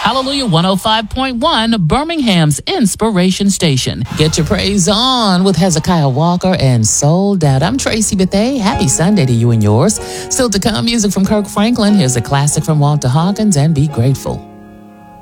Hallelujah 105.1, Birmingham's Inspiration Station. Get your praise on with Hezekiah Walker and Sold Out. I'm Tracy Bethay. Happy Sunday to you and yours. Still to come, music from Kirk Franklin. Here's a classic from Walter Hawkins, and Be Grateful.